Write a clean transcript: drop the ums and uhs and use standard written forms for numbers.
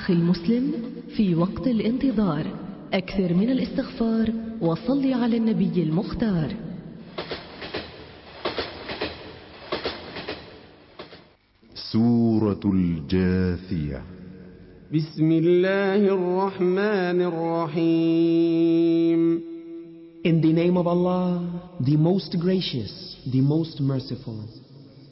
أخي المسلم، في وقت الانتظار أكثر من الاستغفار وصل على النبي المختار. سورة الجاثية. بسم الله الرحمن الرحيم. In the name of Allah, the most gracious, the most merciful.